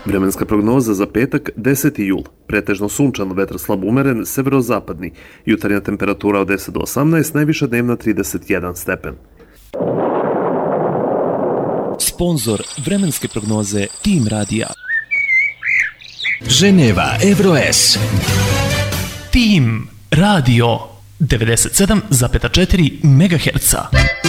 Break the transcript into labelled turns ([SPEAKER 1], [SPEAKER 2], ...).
[SPEAKER 1] Vremenska prognoza za petak 10. jul. Pretežno sunčan, vetar slab umeren, severozapadni. Jutarnja temperatura od 10 do 18, najviša dnevna 31 stepen.
[SPEAKER 2] Sponzor vremenske prognoze Tim Radija.
[SPEAKER 3] Ženeva Evroes.
[SPEAKER 2] Tim Radio 97,4 MHz.